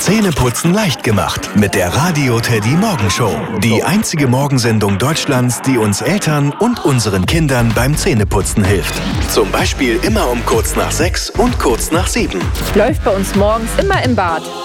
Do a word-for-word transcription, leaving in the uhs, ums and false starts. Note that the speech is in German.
Zähneputzen leicht gemacht mit der Radio Teddy Morgenshow. Die einzige Morgensendung Deutschlands, die uns Eltern und unseren Kindern beim Zähneputzen hilft. Zum Beispiel immer um kurz nach sechs und kurz nach sieben. Läuft bei uns morgens immer im Bad.